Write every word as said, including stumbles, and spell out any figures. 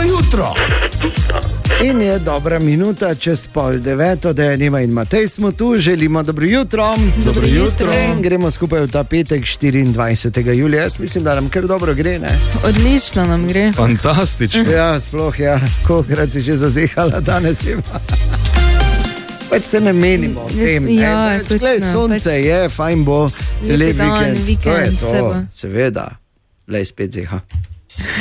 jutro. In je dobra minuta čez pol deveto, da je Neva in Matej smo tu, želimo dobro jutro. Dobro jutro. In gremo skupaj v ta petek, štiriindvajsetega julija. Jaz mislim, da nam kar dobro gre, ne? Odlično nam gre. Fantastično. Ja, sploh ja, kolikrat si že zazehala danes ima. Pač se ne menimo o tem, ne? Ja, Pač, glej, sonce pač je, fajn bo, lepi lep dan, vikend, vikend, to je vse bo. to, seveda. Lej, spet zeha.